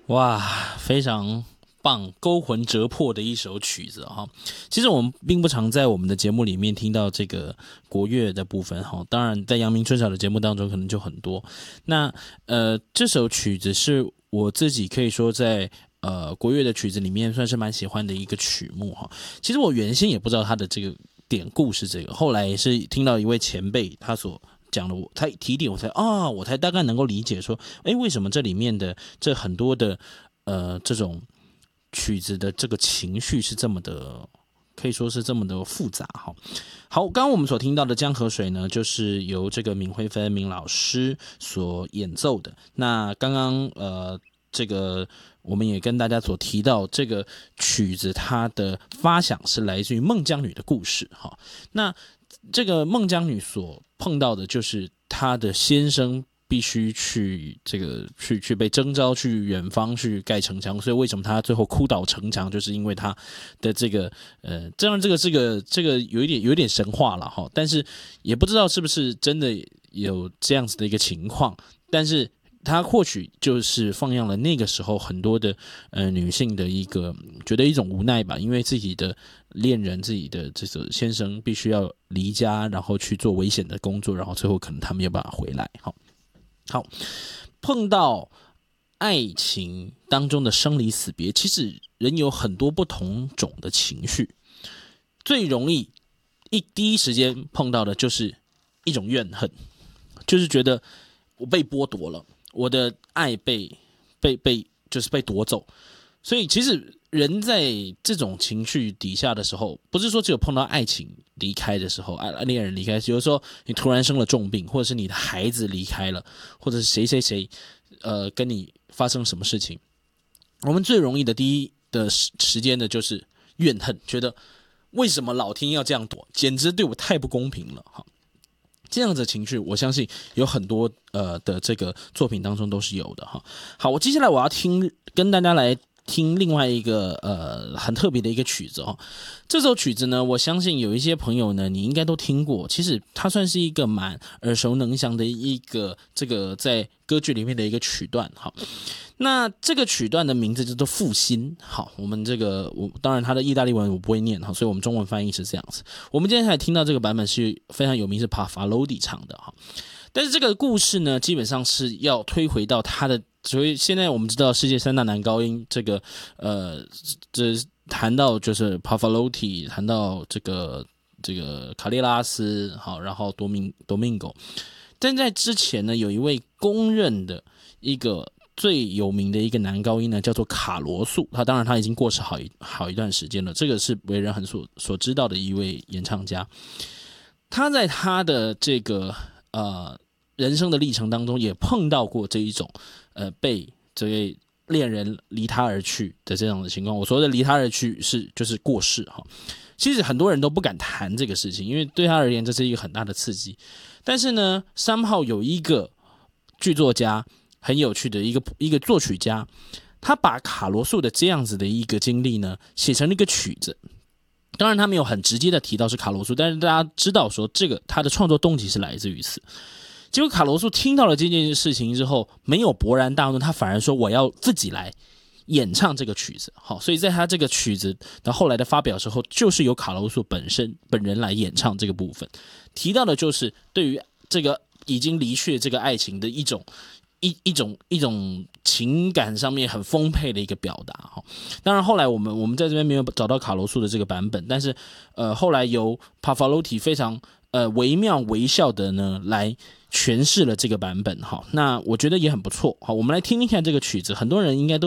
哇，非常棒，勾魂折魄的一首曲子哈。其实我们并不常在我们的节目里面听到这个国乐的部分哈，当然在阳明春晓的节目当中可能就很多。那这首曲子是我自己可以说在国乐的曲子里面算是蛮喜欢的一个曲目哈。其实我原先也不知道它的这个典故是这个，后来也是听到一位前辈他所讲了他提点我才大概能够理解说，为什么这里面的这很多的这种曲子的这个情绪是这么的，可以说是这么的复杂哈。好，刚刚我们所听到的《江河水》呢，就是由这个闵惠芬闵老师所演奏的。那刚刚这个我们也跟大家所提到，这个曲子它的发想是来自于孟姜女的故事哈。那这个孟姜女所碰到的就是她的先生必须去去被征召去远方去盖城墙，所以为什么她最后哭倒城墙，就是因为她的这个当然这个有一点神话了哈，但是也不知道是不是真的有这样子的一个情况，但是他或许就是放养了那个时候很多的女性的一个觉得一种无奈吧，因为自己的恋人、自己的这个先生必须要离家，然后去做危险的工作，然后最后可能他没有办法回来。好，碰到爱情当中的生离死别，其实人有很多不同种的情绪，最容易第一时间碰到的就是一种怨恨，就是觉得我被剥夺了。我的爱被夺走，所以其实人在这种情绪底下的时候，不是说只有碰到爱情离开的时候，恋人离开，有的时候你突然生了重病，或者是你的孩子离开了，或者是谁跟你发生什么事情，我们最容易的第一的时间呢，就是怨恨，觉得为什么老天要这样躲，简直对我太不公平了哈。这样的情绪，我相信有很多的这个作品当中都是有的哈。好，我接下来我要跟大家来听另外一个很特别的一个曲子哦。这首曲子呢，我相信有一些朋友呢，你应该都听过。其实它算是一个蛮耳熟能详的一个这个在歌剧里面的一个曲段哈。那这个曲段的名字叫做《负心》。好，我们当然它的意大利文我不会念哈，所以我们中文翻译是这样子。我们今天才听到这个版本是非常有名，是Pavarotti唱的哈。但是这个故事呢，基本上是要推回到他的，所以现在我们知道世界三大男高音，这谈到就是 Pavarotti， 谈到这个卡列拉斯，好，然后Domingo， 但在之前呢，有一位公认的一个最有名的一个男高音呢，叫做卡罗素。他已经过世好一段时间了，这个是为人很所知道的一位演唱家。他在他的这个人生的历程当中，也碰到过这一种被这位恋人离他而去的这样的情况。我说的离他而去就是过世哈。其实很多人都不敢谈这个事情，因为对他而言这是一个很大的刺激。但是呢，somehow有一个剧作家很有趣的一个作曲家，他把卡罗素的这样子的一个经历呢，写成了一个曲子。当然他没有很直接的提到是卡罗素，但是大家知道说他的创作动机是来自于此。结果卡罗素听到了这件事情之后，没有勃然大怒，他反而说我要自己来演唱这个曲子。好，所以在他这个曲子的后来的发表之后，就是由卡罗素本人来演唱这个部分，提到的就是对于这个已经离去的这个爱情的一种情感上面很丰沛的一个表达。当然后来我们在这边没有找到卡罗素的这个版本，但是后来由 Pavarotti 非常惟妙惟肖的呢来诠释了这个版本。好，那我觉得也很不错。好，我们来听听看这个曲子，很多人应该都